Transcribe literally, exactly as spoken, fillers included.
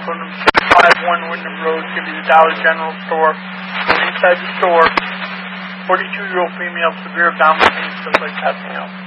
telephone them, six five one Wyndham Road, give you the Dollar General store. Go inside the store, forty-two-year-old female, severe abdominal pain, feels like passing out.